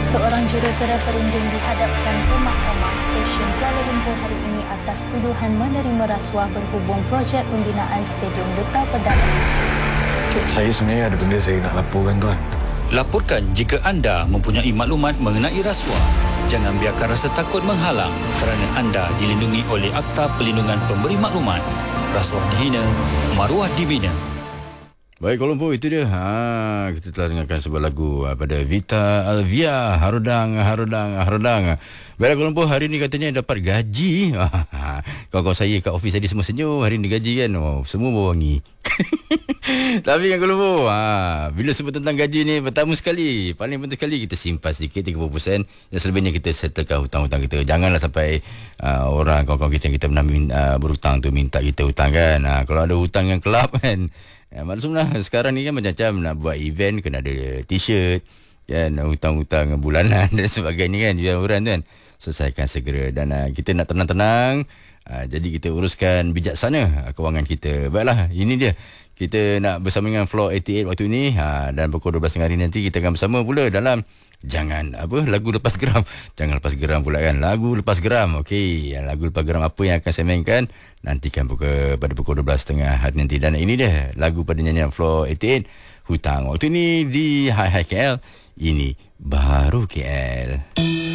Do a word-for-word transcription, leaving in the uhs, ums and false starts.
Seorang jurutera perunding dihadapkan ke Mahkamah Session Kuala Lumpur hari ini atas tuduhan menerima rasuah berhubung projek pembinaan Stadium Duta Perdana. Saya sebenarnya ada benda saya nak laporkan, tuan. Laporkan jika anda mempunyai maklumat mengenai rasuah. Jangan biarkan rasa takut menghalang kerana anda dilindungi oleh Akta Perlindungan Pemberi Maklumat. Rasuah dihina, maruah dibina. Baik, Kuala Lumpur, itu dia. Ha, kita telah dengarkan sebuah lagu pada Vita Alvia, Harudang, Harudang, Harudang. Baik, Kuala Lumpur, hari ni katanya dapat gaji. Kawan-kawan saya kat ofis tadi semua senyum. Hari ni gaji kan. Oh, semua berwangi. Tapi kan Kuala Lumpur, ha, bila sebut tentang gaji ni, pertama sekali, paling penting sekali kita simpan sedikit tiga puluh peratus. Yang selebihnya kita settlekan hutang-hutang kita. Janganlah sampai uh, orang, kawan-kawan kita yang kita pernah uh, berhutang tu minta kita hutang kan. Ha, kalau ada hutang yang kelap kan, ya, maklumlah sekarang ni kan macam-macam nak buat event kena ada t-shirt kan, hutang-hutang bulanan dan sebagainya kan, jualan tu kan. Selesaikan segera dan uh, kita nak tenang-tenang, uh, jadi kita uruskan bijaksana uh, kewangan kita. Baiklah, ini dia. Kita nak bersama dengan Floor lapan puluh lapan waktu ni, uh, dan pukul dua belas tengah hari nanti kita akan bersama pula dalam Jangan apa lagu lepas geram. Jangan lepas geram pula kan. Lagu lepas geram. Okey, lagu lepas geram apa yang akan saya mainkan nantikan pukul, pada pukul dua belas tengah hari nanti. Dan ini dia lagu pada nyanyian Floor lapan puluh lapan, Hutang. Waktu ni di Hai Hai K L. Ini baru K L.